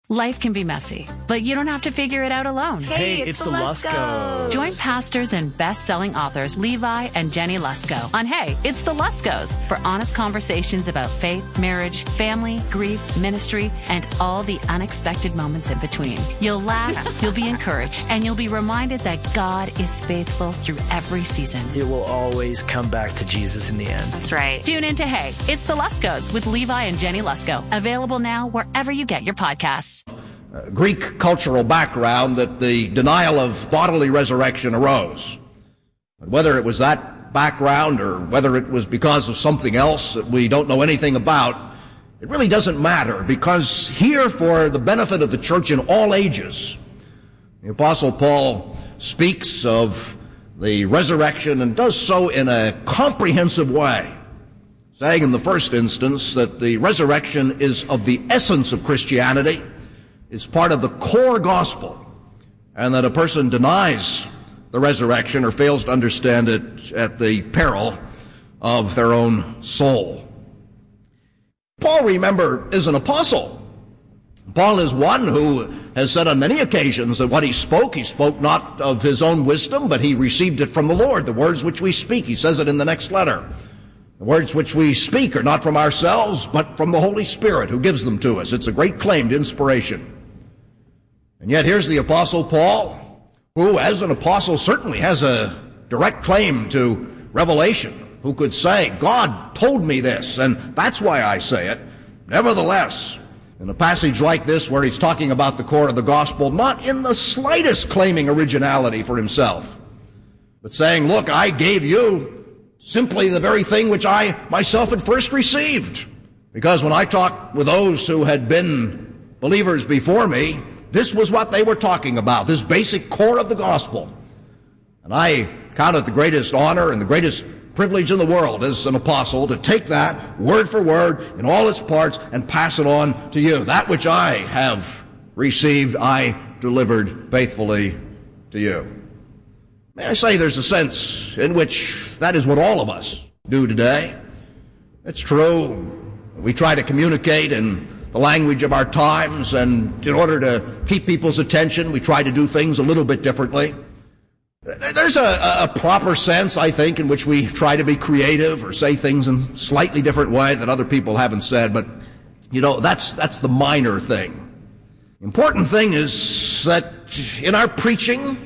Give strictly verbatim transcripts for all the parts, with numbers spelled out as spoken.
Life can be messy, but you don't have to figure it out alone. Hey, Hey, it's, it's the the Luskos. Join pastors and best-selling authors Levi and Jenny Lusko on Hey, It's the Luskos for honest conversations about faith, marriage, family, grief, ministry, and all the unexpected moments in between. You'll laugh, you'll be encouraged, and you'll be reminded that God is faithful through every season. It will always come back to Jesus in the end. That's right. Tune in to Hey, It's the Luskos with Levi and Jenny Lusko. Available now wherever you get your podcasts. Uh, Greek cultural background that the denial of bodily resurrection arose. But whether it was that background or whether it was because of something else that we don't know anything about, it really doesn't matter, because here, for the benefit of the church in all ages, the Apostle Paul speaks of the resurrection and does so in a comprehensive way, saying in the first instance that the resurrection is of the essence of Christianity. It's part of the core gospel, and that a person denies the resurrection or fails to understand it at the peril of their own soul. Paul, remember, is an apostle. Paul is one who has said on many occasions that what he spoke, he spoke not of his own wisdom, but he received it from the Lord. The words which we speak, he says it in the next letter. The words which we speak are not from ourselves, but from the Holy Spirit who gives them to us. It's a great claim to inspiration. And yet here's the Apostle Paul, who as an apostle certainly has a direct claim to revelation, who could say, God told me this, and that's why I say it. Nevertheless, in a passage like this where he's talking about the core of the gospel, not in the slightest claiming originality for himself, but saying, look, I gave you simply the very thing which I myself had first received. Because when I talked with those who had been believers before me, this was what they were talking about, this basic core of the gospel. And I count it the greatest honor and the greatest privilege in the world as an apostle to take that word for word in all its parts and pass it on to you. That which I have received, I delivered faithfully to you. May I say there's a sense in which that is what all of us do today. It's true. We try to communicate in the language of our times, and in order to keep people's attention, we try to do things a little bit differently. There's a, a proper sense, I think, in which we try to be creative or say things in a slightly different way that other people haven't said, but, you know, that's, that's the minor thing. The important thing is that in our preaching,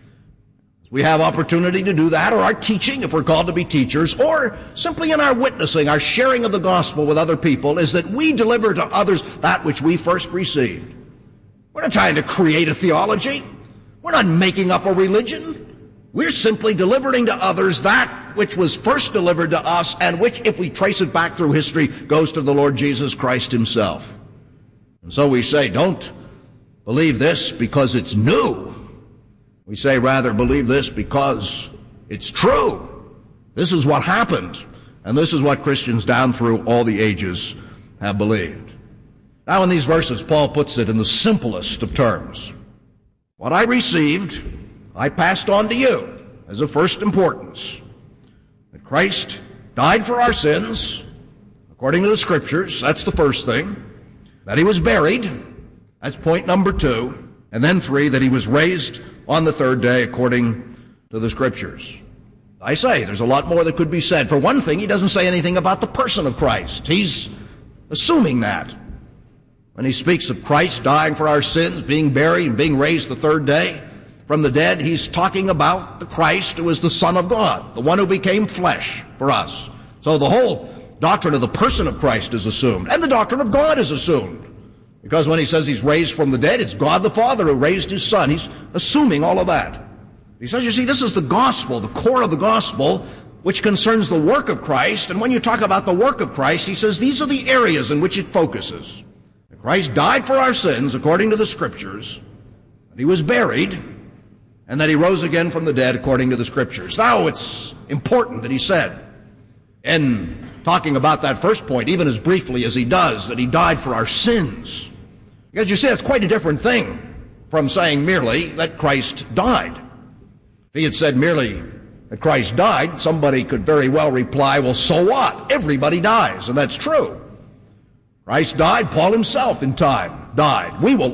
we have opportunity to do that, or our teaching, if we're called to be teachers, or simply in our witnessing, our sharing of the gospel with other people, is that we deliver to others that which we first received. We're not trying to create a theology. We're not making up a religion. We're simply delivering to others that which was first delivered to us, and which, if we trace it back through history, goes to the Lord Jesus Christ himself. And so we say, don't believe this because it's new. We say, rather, believe this because it's true. This is what happened, and this is what Christians down through all the ages have believed. Now, in these verses, Paul puts it in the simplest of terms. What I received, I passed on to you as of first importance. That Christ died for our sins, according to the Scriptures, that's the first thing. That he was buried, that's point number two. And then three, that he was raised on the third day according to the Scriptures. I say, there's a lot more that could be said. For one thing, he doesn't say anything about the person of Christ. He's assuming that. When he speaks of Christ dying for our sins, being buried, and being raised the third day from the dead, he's talking about the Christ who is the Son of God, the one who became flesh for us. So the whole doctrine of the person of Christ is assumed, and the doctrine of God is assumed. Because when he says he's raised from the dead, it's God the Father who raised his Son. He's assuming all of that. He says, you see, this is the gospel, the core of the gospel, which concerns the work of Christ. And when you talk about the work of Christ, he says these are the areas in which it focuses. Christ died for our sins, according to the Scriptures, that he was buried, and that he rose again from the dead, according to the Scriptures. Now, it's important that he said, in talking about that first point, even as briefly as he does, that he died for our sins. Because you see, it's quite a different thing from saying merely that Christ died. If he had said merely that Christ died, somebody could very well reply, well, so what? Everybody dies, and that's true. Christ died. Paul himself in time died. We will